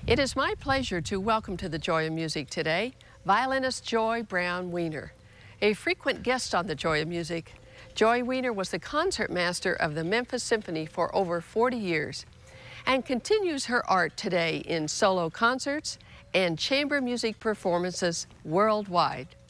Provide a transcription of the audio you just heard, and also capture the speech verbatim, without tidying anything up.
It is my pleasure to welcome to the Joy of Music today, violinist Joy Brown Weiner. A frequent guest on the Joy of Music, Joy Weiner was the concertmaster of the Memphis Symphony for over forty years and continues her art today in solo concerts and chamber music performances worldwide.